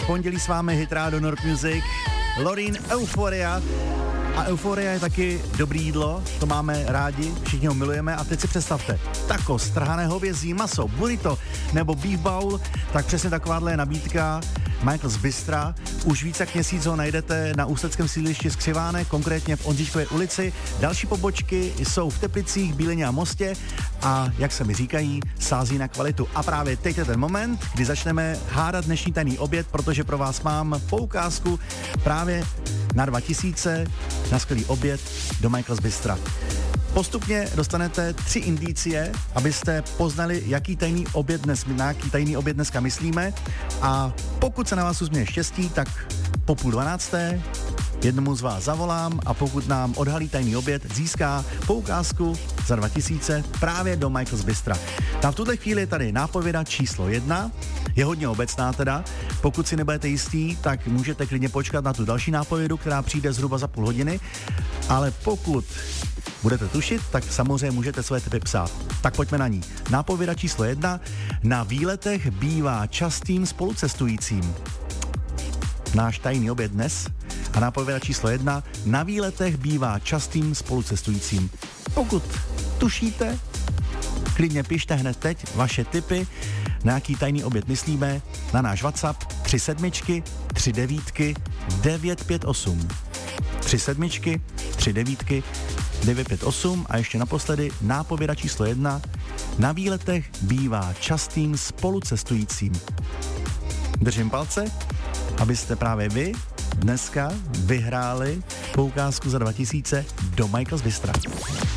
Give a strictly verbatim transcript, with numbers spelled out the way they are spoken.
pondělí s vámi Hitrádio Nord Music, Lorin Euphoria. A Euphoria je taky dobrý jídlo, to máme rádi, všichni ho milujeme a teď si představte, tacos, trhané hovězí maso, burrito nebo beef bowl, tak přesně takováhle je nabídka Michael's Bystra. Už více jak měsíc ho najdete na ústeckém sídlišti Skřivánek, konkrétně v Ondříčkově ulici. Další pobočky jsou v Teplicích, Bílině a Mostě a jak se mi říkají, sází na kvalitu. A právě teď je ten moment, kdy začneme hádat dnešní tajný oběd, protože pro vás mám poukázku právě na dva tisíce na skvělý oběd do Michael's Bystra. Postupně dostanete tři indicie, abyste poznali, jaký tajný oběd dnes, na jaký tajný oběd dneska myslíme a pokud se na vás uzměje štěstí, tak po půl dvanácté jednomu z vás zavolám a pokud nám odhalí tajný oběd, získá poukázku za dva tisíce právě do Michael's Bystra. Tam v tuhle chvíli je tady nápověda číslo jedna, je hodně obecná teda, pokud si nebudete jistí, tak můžete klidně počkat na tu další nápovědu, která přijde zhruba za půl hodiny, ale pokud budete tušit, tak samozřejmě můžete své tipy psát. Tak pojďme na ní. Nápověda číslo jedna. Na výletech bývá častým spolucestujícím. Náš tajný oběd dnes. A nápověda číslo jedna. Na výletech bývá častým spolucestujícím. Pokud tušíte, klidně pište hned teď vaše tipy, na jaký tajný oběd myslíme, na náš WhatsApp tři sedmičky, tři devítky, devět pět osm. Tři sedmičky, tři devítky, devět pět osm a ještě naposledy nápověda číslo jedna. Na výletech bývá častým spolucestujícím. Držím palce, abyste právě vy dneska vyhráli poukázku za dva tisíce do Michael's Bystra.